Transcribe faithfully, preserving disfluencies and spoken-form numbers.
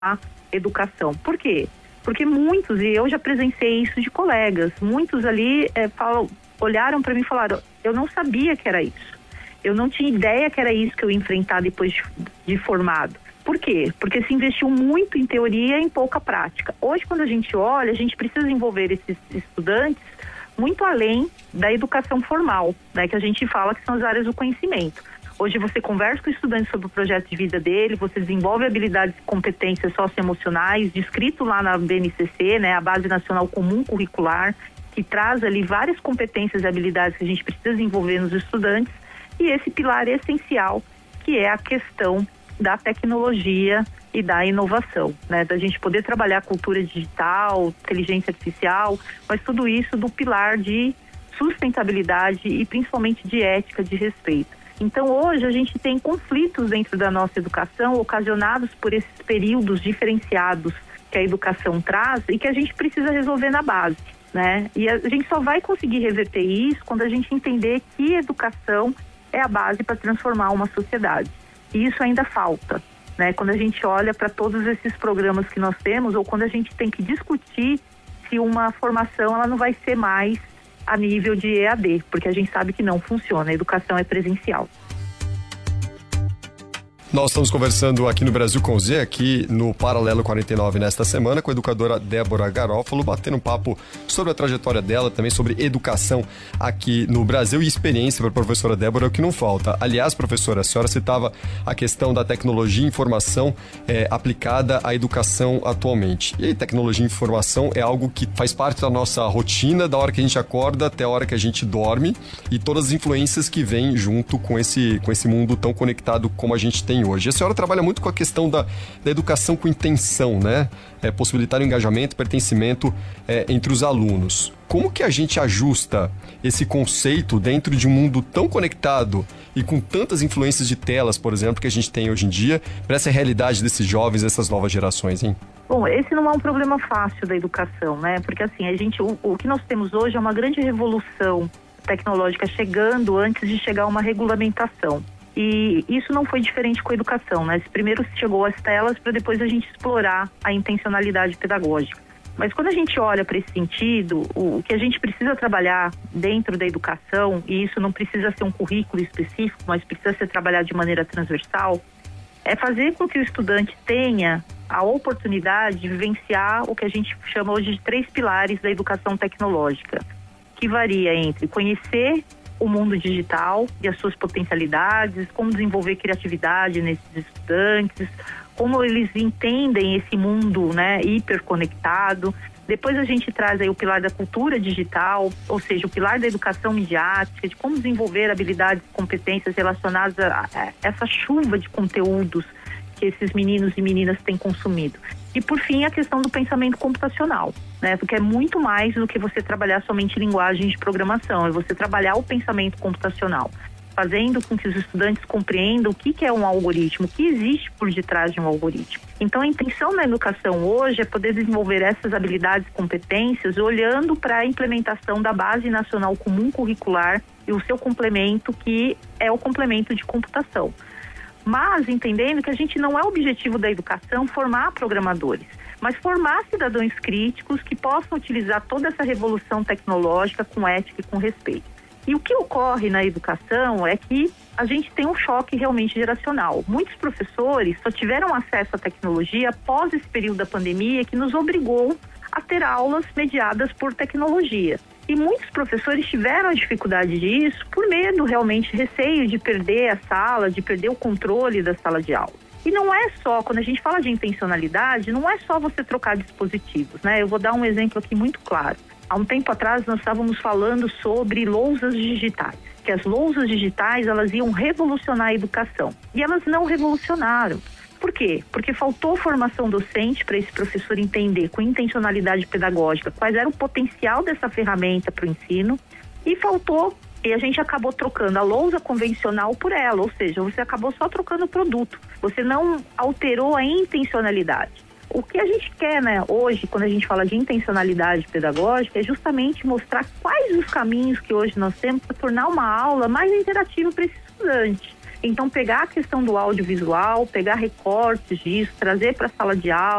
a educação. Por quê? Porque muitos, e eu já presenciei isso de colegas, muitos ali é, falam, olharam para mim e falaram, eu não sabia que era isso. Eu não tinha ideia que era isso que eu ia enfrentar depois de, de formado. Por quê? Porque se investiu muito em teoria e em pouca prática. Hoje, quando a gente olha, a gente precisa envolver esses estudantes muito além da educação formal, né, que a gente fala que são as áreas do conhecimento. Hoje você conversa com o estudante sobre o projeto de vida dele, você desenvolve habilidades e competências socioemocionais, descrito lá na B N C C, né, a Base Nacional Comum Curricular, que traz ali várias competências e habilidades que a gente precisa desenvolver nos estudantes, e esse pilar essencial, que é a questão da tecnologia e da inovação, né? Da gente poder trabalhar a cultura digital, inteligência artificial, mas tudo isso do pilar de sustentabilidade e principalmente de ética, de respeito. Então hoje a gente tem conflitos dentro da nossa educação ocasionados por esses períodos diferenciados que a educação traz e que a gente precisa resolver na base, né? E a gente só vai conseguir reverter isso quando a gente entender que educação é a base para transformar uma sociedade. E isso ainda falta, né? Quando a gente olha para todos esses programas que nós temos, ou quando a gente tem que discutir se uma formação ela não vai ser mais a nível de E A D, porque a gente sabe que não funciona, a educação é presencial. Nós estamos conversando aqui no Brasil com Z, aqui no Paralelo quarenta e nove nesta semana, com a educadora Débora Garófalo, batendo um papo sobre a trajetória dela, também sobre educação aqui no Brasil e experiência para a professora Débora, é o que não falta. Aliás, professora, a senhora citava a questão da tecnologia e informação é, aplicada à educação atualmente. E aí, tecnologia e informação é algo que faz parte da nossa rotina, da hora que a gente acorda até a hora que a gente dorme, e todas as influências que vêm junto com esse, com esse mundo tão conectado como a gente tem hoje. A senhora trabalha muito com a questão da, da educação com intenção, né? É, possibilitar o engajamento e pertencimento é, entre os alunos. Como que a gente ajusta esse conceito dentro de um mundo tão conectado e com tantas influências de telas, por exemplo, que a gente tem hoje em dia, para essa realidade desses jovens, dessas novas gerações, hein? Bom, esse não é um problema fácil da educação, né? Porque assim, a gente, o, o que nós temos hoje é uma grande revolução tecnológica chegando antes de chegar a uma regulamentação. E isso não foi diferente com a educação, né? Primeiro chegou às telas para depois a gente explorar a intencionalidade pedagógica. Mas quando a gente olha para esse sentido, o, o que a gente precisa trabalhar dentro da educação, e isso não precisa ser um currículo específico, mas precisa ser trabalhado de maneira transversal, é fazer com que o estudante tenha a oportunidade de vivenciar o que a gente chama hoje de três pilares da educação tecnológica, que varia entre conhecer o mundo digital e as suas potencialidades, como desenvolver criatividade nesses estudantes, como eles entendem esse mundo, né, hiperconectado. Depois a gente traz aí o pilar da cultura digital, ou seja, o pilar da educação midiática, de como desenvolver habilidades e competências relacionadas a, a essa chuva de conteúdos que esses meninos e meninas têm consumido. E, por fim, a questão do pensamento computacional, né? Porque é muito mais do que você trabalhar somente linguagem de programação, é você trabalhar o pensamento computacional, fazendo com que os estudantes compreendam o que, que é um algoritmo, o que existe por detrás de um algoritmo. Então, a intenção da educação hoje é poder desenvolver essas habilidades e competências olhando para a implementação da Base Nacional Comum Curricular e o seu complemento, que é o complemento de computação. Mas entendendo que a gente não é o objetivo da educação formar programadores, mas formar cidadãos críticos que possam utilizar toda essa revolução tecnológica com ética e com respeito. E o que ocorre na educação é que a gente tem um choque realmente geracional. Muitos professores só tiveram acesso à tecnologia após esse período da pandemia, que nos obrigou a ter aulas mediadas por tecnologia. E muitos professores tiveram a dificuldade disso por medo, realmente, receio de perder a sala, de perder o controle da sala de aula. E não é só, quando a gente fala de intencionalidade, não é só você trocar dispositivos, né? Eu vou dar um exemplo aqui muito claro. Há um tempo atrás nós estávamos falando sobre lousas digitais, que as lousas digitais elas iam revolucionar a educação. E elas não revolucionaram. Por quê? Porque faltou formação docente para esse professor entender com intencionalidade pedagógica quais era o potencial dessa ferramenta para o ensino, e faltou, e a gente acabou trocando a lousa convencional por ela, ou seja, você acabou só trocando o produto, você não alterou a intencionalidade. O que a gente quer, né, hoje, quando a gente fala de intencionalidade pedagógica, é justamente mostrar quais os caminhos que hoje nós temos para tornar uma aula mais interativa para esse estudante. Então, pegar a questão do audiovisual, pegar recortes disso, trazer para a sala de aula,